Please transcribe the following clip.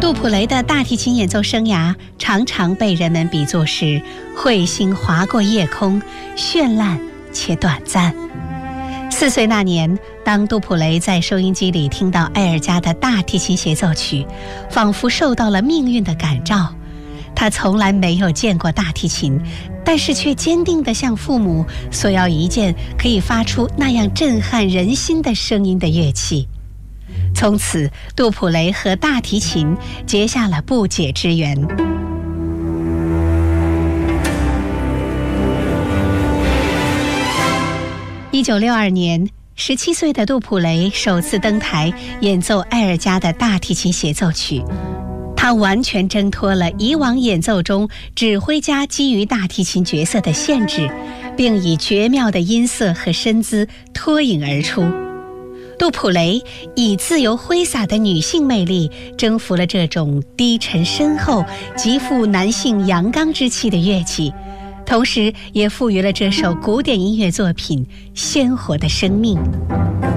杜普雷的大提琴演奏生涯常常被人们比作是彗星划过夜空，绚烂且短暂。4岁那年，当杜普雷在收音机里听到埃尔加的大提琴协奏曲，仿佛受到了命运的感召。他从来没有见过大提琴，但是却坚定地向父母索要一件可以发出那样震撼人心的声音的乐器。从此，杜普雷和大提琴结下了不解之缘。1962年，17岁的杜普雷首次登台演奏埃尔加的大提琴协奏曲，他完全挣脱了以往演奏中指挥家基于大提琴角色的限制，并以绝妙的音色和身姿脱颖而出。杜普雷以自由挥洒的女性魅力征服了这种低沉深厚、极富男性阳刚之气的乐器，同时也赋予了这首古典音乐作品鲜活的生命。